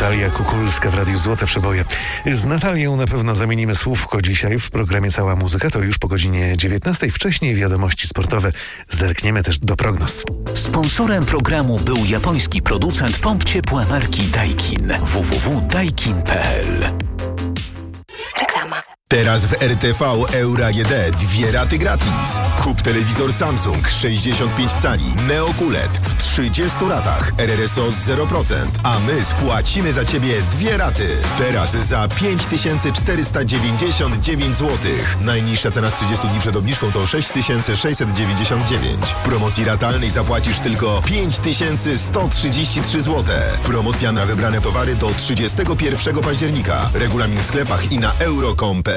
Natalia Kukulska w Radiu Złote Przeboje. Z Natalią na pewno zamienimy słówko dzisiaj w programie Cała Muzyka. To już po godzinie 19. Wcześniej wiadomości sportowe. Zerkniemy też do prognoz. Sponsorem programu był japoński producent pomp ciepła marki Daikin. www.daikin.pl. Reklama. Teraz w RTV Euro AGD 2 raty gratis. Kup telewizor Samsung 65 cali Neo QLED w 30 ratach RRSO z 0%, a my spłacimy za Ciebie 2 raty. Teraz za 5499 zł. Najniższa cena z 30 dni przed obniżką to 6699. W promocji ratalnej zapłacisz tylko 5133 zł. Promocja na wybrane towary do 31 października. Regulamin w sklepach i na euro.com.pl.